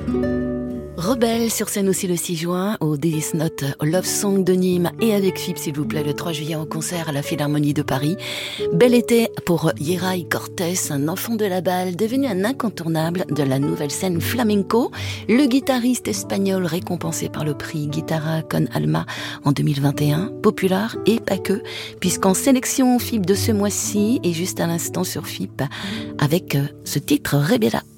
Rebelle sur scène aussi le 6 juin au This Not Love Song de Nîmes et avec FIP s'il vous plaît le 3 juillet en concert à la Philharmonie de Paris. Bel été pour Yeray Cortés, un enfant de la balle devenu un incontournable de la nouvelle scène flamenco. Le guitariste espagnol récompensé par le prix Guitarra con Alma en 2021, populaire et pas que, puisqu'en sélection FIP de ce mois-ci et juste à l'instant sur FIP avec ce titre Rebella.